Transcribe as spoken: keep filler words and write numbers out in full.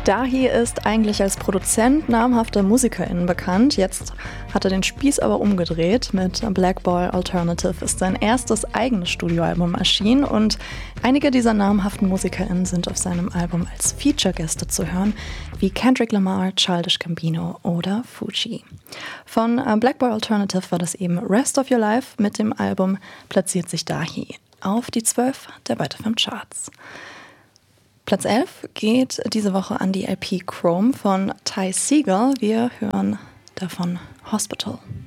Dahi ist eigentlich als Produzent namhafter MusikerInnen bekannt. Jetzt hat er den Spieß aber umgedreht. Mit Black Boy Alternative ist sein erstes eigenes Studioalbum erschienen und einige dieser namhaften MusikerInnen sind auf seinem Album als Feature-Gäste zu hören, wie Kendrick Lamar, Childish Gambino oder Fugees. Von Black Boy Alternative war das eben Rest of Your Life. Mit dem Album platziert sich Dahi auf die zwölf der Byte F M Charts. Platz elf geht diese Woche an die L P Chrome von Ty Segall. Wir hören davon Hospital.